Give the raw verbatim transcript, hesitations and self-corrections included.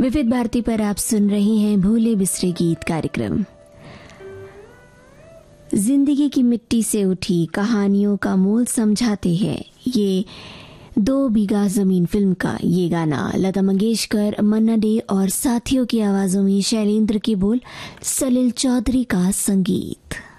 विविध भारती पर आप सुन रहे हैं भूले बिसरे गीत कार्यक्रम। जिंदगी की मिट्टी से उठी कहानियों का मोल समझाते हैं ये दो बीघा जमीन फिल्म का ये गाना। लता मंगेशकर, मन्ना डे और साथियों की आवाजों में शैलेंद्र के बोल, सलील चौधरी का संगीत।